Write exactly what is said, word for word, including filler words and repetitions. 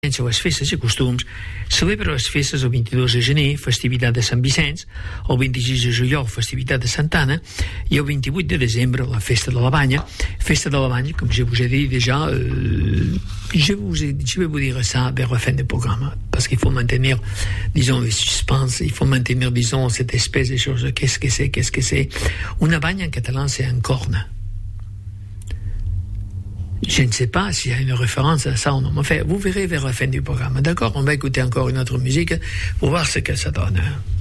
les festes i costums, celebra les festes el vint-i-dos de gener, festivitat de Sant Vicenç, el vint-i-sis de juliol, festivitat de Santa Anna, i el vint-i-vuit de desembre, la festa de la Banya. Festa de la Banya, comme je vous ai dit déjà, euh, je, vous ai, je vais vous dire ça vers la fin du programme, parce qu'il faut maintenir, disons, le suspense, il faut maintenir, disons, cette espèce de chose, qu'est-ce que c'est, qu'est-ce que c'est. Una banya en catalan, c'est un corne. Je ne sais pas s'il y a une référence à ça ou non. Enfin, vous verrez vers la fin du programme. D'accord? On va écouter encore une autre musique pour voir ce que ça donne.